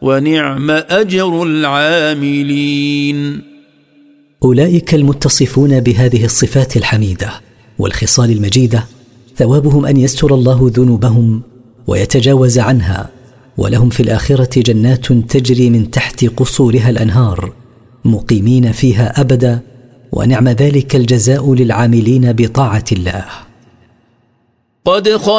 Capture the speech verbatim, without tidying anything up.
ونعم أجر العاملين. أولئك المتصفون بهذه الصفات الحميدة والخصال المجيدة ثوابهم أن يستر الله ذنوبهم ويتجاوز عنها، ولهم في الآخرة جنات تجري من تحت قصورها الأنهار مقيمين فيها أبدا، ونعم ذلك الجزاء للعاملين بطاعة الله. قد